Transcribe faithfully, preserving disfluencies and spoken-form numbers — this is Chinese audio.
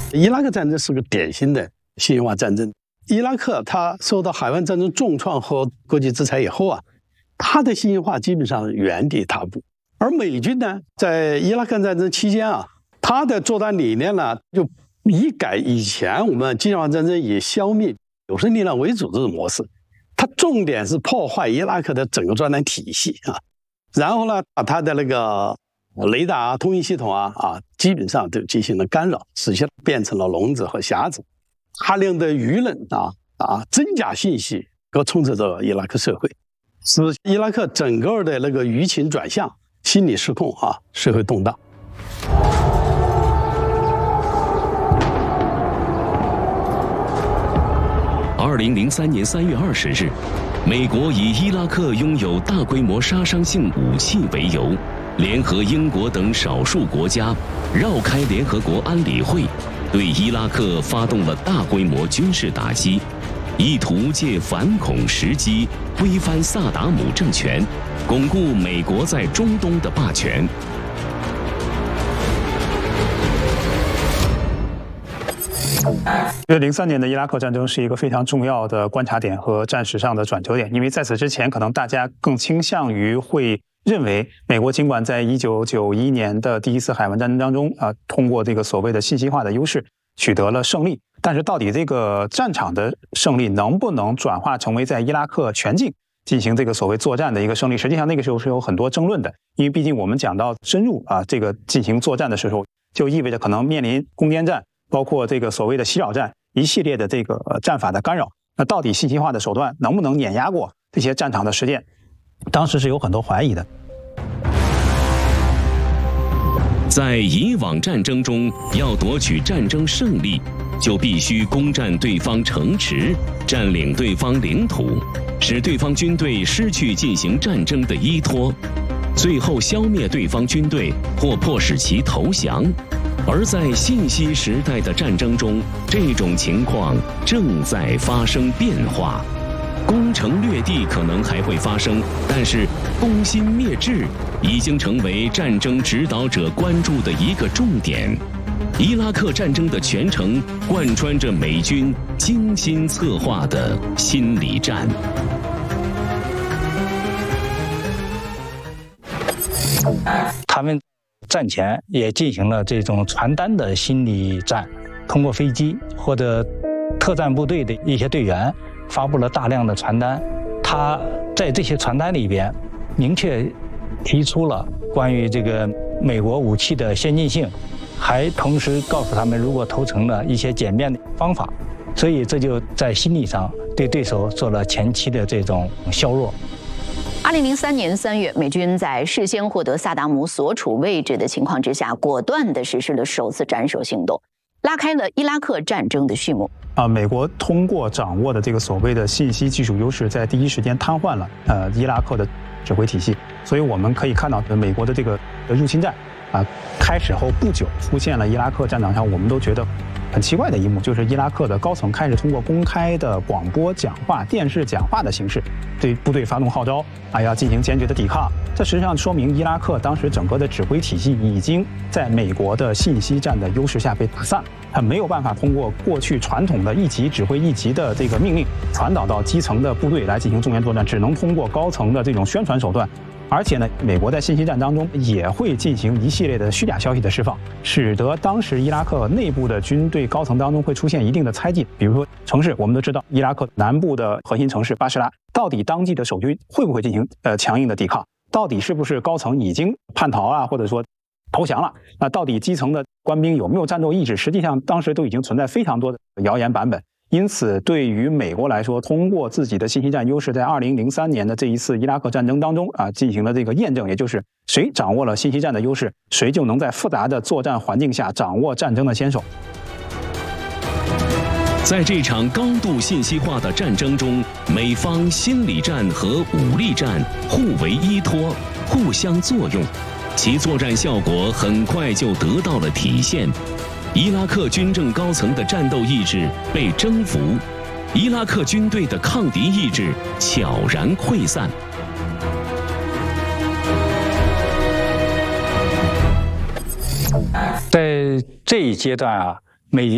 伊拉克战争是个典型的信息化战争。伊拉克它受到海湾战争重创和国际制裁以后啊，它的信息化基本上原地踏步。而美军呢，在伊拉克战争期间啊，它的作战理念呢，就一改以前我们信息化战争以消灭有生力量为主这种模式，它重点是破坏伊拉克的整个作战体系啊，然后呢，把它的那个雷达啊、通信系统啊啊，基本上都进行了干扰，使其变成了聋子和瞎子。大量的舆论啊啊，真假信息都充斥着伊拉克社会，使伊拉克整个的那个舆情转向，心理失控啊，社会动荡。 二零零三年三月二十日，美国以伊拉克拥有大规模杀伤性武器为由，联合英国等少数国家，绕开联合国安理会，对伊拉克发动了大规模军事打击，意图借反恐时机推翻萨达姆政权，巩固美国在中东的霸权。 因为零三年的伊拉克战争是一个非常重要的观察点和战史上的转折点，因为在此之前，可能大家更倾向于会认为，美国尽管在一九九一年的第一次海湾战争当中啊，通过这个所谓的信息化的优势取得了胜利，但是到底这个战场的胜利能不能转化成为在伊拉克全境进行这个所谓作战的一个胜利，实际上那个时候是有很多争论的，因为毕竟我们讲到深入啊这个进行作战的时候，就意味着可能面临攻坚战，包括这个所谓的袭扰战，一系列的这个战法的干扰。那到底信息化的手段能不能碾压过这些战场的实践？当时是有很多怀疑的。 在以往战争中，要夺取战争胜利，就必须攻占对方城池，占领对方领土，使对方军队失去进行战争的依托，最后消灭对方军队或迫使其投降。而在信息时代的战争中，这种情况正在发生变化。攻城略地可能还会发生，但是攻心灭智已经成为战争指导者关注的一个重点。伊拉克战争的全程贯穿着美军精心策划的心理战。 他们战前也进行了这种传单的心理战，通过飞机或者特战部队的一些队员发布了大量的传单，他在这些传单里边明确提出了关于这个美国武器的先进性，还同时告诉他们如果投诚了一些简便的方法，所以这就在心理上对对手做了前期的这种削弱。 二零零三年三月，美军在事先获得萨达姆所处位置的情况之下，果断地实施了首次斩首行动，拉开了伊拉克战争的序幕。 啊，美国通过掌握的这个所谓的信息技术优势，在第一时间瘫痪了呃伊拉克的指挥体系。所以我们可以看到，美国的这个入侵战啊开始后不久，出现了伊拉克战场上我们都觉得很奇怪的一幕，就是伊拉克的高层开始通过公开的广播讲话、电视讲话的形式，对部队发动号召啊，要进行坚决的抵抗。这实际上说明伊拉克当时整个的指挥体系已经在美国的信息战的优势下被打散，它没有办法通过过去传统的一级指挥一级的这个命令传导到基层的部队来进行重点作战，只能通过高层的这种宣传手段。而且呢，美国在信息战当中也会进行一系列的虚假消息的释放，使得当时伊拉克内部的军队高层当中会出现一定的猜忌。比如说城市，我们都知道伊拉克南部的核心城市巴士拉，到底当地的守军会不会进行呃强硬的抵抗？到底是不是高层已经叛逃啊，或者说投降了？那到底基层的官兵有没有战斗意志？实际上当时都已经存在非常多的谣言版本。因此，对于美国来说，通过自己的信息战优势，在二零零三年的这一次伊拉克战争当中啊，进行了这个验证，也就是谁掌握了信息战的优势，谁就能在复杂的作战环境下掌握战争的先手。 在这场高度信息化的战争中，美方心理战和武力战互为依托，互相作用，其作战效果很快就得到了体现。伊拉克军政高层的战斗意志被征服，伊拉克军队的抗敌意志悄然溃散。 在这一阶段啊，美